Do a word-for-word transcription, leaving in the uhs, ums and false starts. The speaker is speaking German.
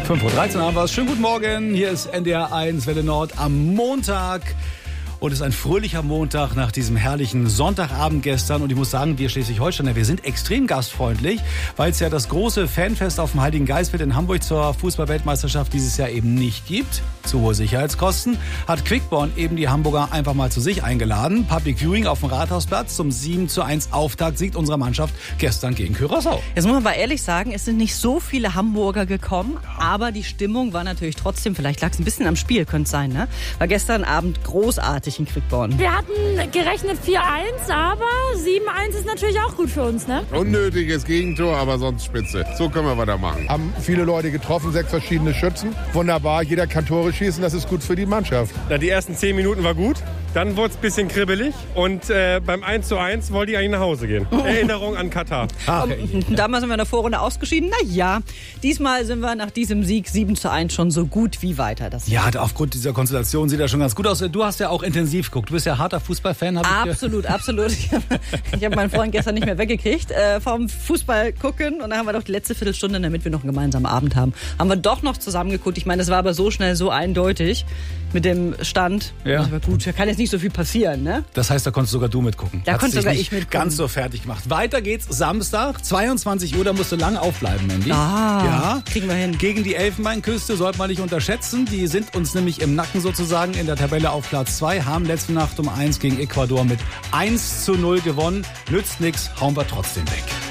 fünf Uhr dreizehn haben wir es. Schönen guten Morgen. Hier ist N D R eins Welle Nord am Montag. Und es ist ein fröhlicher Montag nach diesem herrlichen Sonntagabend gestern. Und ich muss sagen, wir Schleswig-Holsteiner, wir sind extrem gastfreundlich, weil es ja das große Fanfest auf dem Heiligen Geistfeld in Hamburg zur Fußball-Weltmeisterschaft dieses Jahr eben nicht gibt. Zu hohe Sicherheitskosten. Hat Quickborn eben die Hamburger einfach mal zu sich eingeladen. Public Viewing auf dem Rathausplatz zum sieben zu eins Auftaktsieg unserer Mannschaft gestern gegen Curaçao. Jetzt muss man mal ehrlich sagen, es sind nicht so viele Hamburger gekommen, aber die Stimmung war natürlich trotzdem, vielleicht lag es ein bisschen am Spiel, könnte es sein, ne? War gestern Abend großartig in Quickborn. Wir hatten gerechnet vier eins, aber sieben eins ist natürlich auch gut für uns, ne? Unnötiges Gegentor, aber sonst spitze. So können wir weitermachen. Haben viele Leute getroffen, sechs verschiedene Schützen. Wunderbar, jeder kann Tore schießen, das ist gut für die Mannschaft. Ja, die ersten zehn Minuten war gut, dann wurde es ein bisschen kribbelig und äh, beim eins zu eins wollte ich eigentlich nach Hause gehen. Erinnerung an Katar. Ach, damals sind wir in der Vorrunde ausgeschieden. Na ja, diesmal sind wir nach diesem Sieg sieben zu eins schon so gut wie weiter. Das ja, aufgrund dieser Konstellation sieht das schon ganz gut aus. Du hast ja auch intensiv geguckt. Du bist ja harter Fußballfan. Hab absolut, ich absolut. Ich habe hab meinen Freund gestern nicht mehr weggekriegt äh, vom Fußball gucken. Und dann haben wir doch die letzte Viertelstunde, damit wir noch einen gemeinsamen Abend haben, haben wir doch noch zusammen geguckt. Ich meine, das war aber so schnell, so eindeutig mit dem Stand. Ja. Das war gut, da kann jetzt nicht so viel passieren, ne? Das heißt, da konntest sogar du mitgucken. Da konnte sogar nicht ich mitgucken. Ganz so fertig gemacht. Weiter geht's Samstag, zweiundzwanzig Uhr, da musst du lange aufbleiben, Mandy. Ah, ja, kriegen wir hin. Gegen die Elfenbeinküste sollte man nicht unterschätzen. Die sind uns nämlich im Nacken sozusagen in der Tabelle auf Platz zwei, haben letzte Nacht um eins gegen Ecuador mit eins zu null gewonnen. Nützt nix, hauen wir trotzdem weg.